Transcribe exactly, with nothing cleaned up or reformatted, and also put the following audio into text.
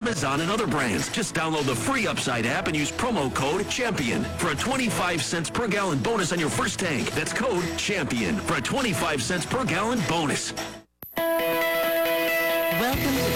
Amazon and other brands. Just download the free Upside app and use promo code CHAMPION for a twenty-five cents per gallon bonus on your first tank. That's code CHAMPION for a twenty-five cents per gallon bonus. Welcome to